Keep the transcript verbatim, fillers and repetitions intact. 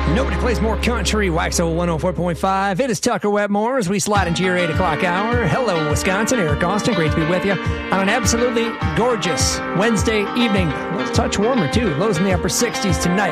Nobody plays more country. Wax oh one oh four point five. It is Tucker Wetmore as we slide into your eight o'clock hour. Hello, Wisconsin. Eric Austin. Great to be with you on an absolutely gorgeous Wednesday evening. A little touch warmer, too. Lows in the upper sixties tonight.